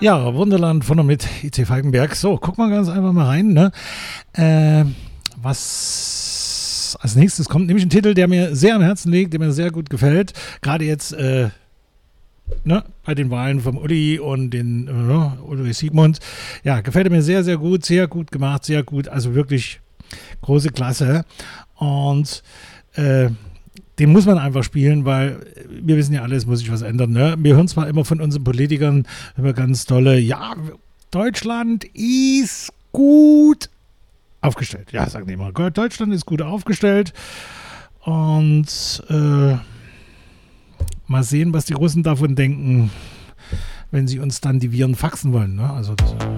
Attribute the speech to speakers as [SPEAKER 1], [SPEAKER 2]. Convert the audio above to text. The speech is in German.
[SPEAKER 1] Ja, Wunderland von und mit IC Falkenberg. So, guck mal ganz einfach mal rein. Ne? Was als nächstes kommt, nämlich ein Titel, der mir sehr am Herzen liegt, der mir sehr gut gefällt. Gerade jetzt bei den Wahlen vom Uli und den Ulrich Siegmund. Ja, gefällt mir sehr, sehr gut gemacht, sehr gut, also wirklich große Klasse. Und den muss man einfach spielen, weil wir wissen ja alle, es muss sich was ändern. Ne? Wir hören zwar immer von unseren Politikern immer ganz tolle, ja, Deutschland ist gut aufgestellt. Ja, sagen die immer, Deutschland ist gut aufgestellt. Und mal sehen, was die Russen davon denken, wenn sie uns dann die Viren faxen wollen. Ne? Also das,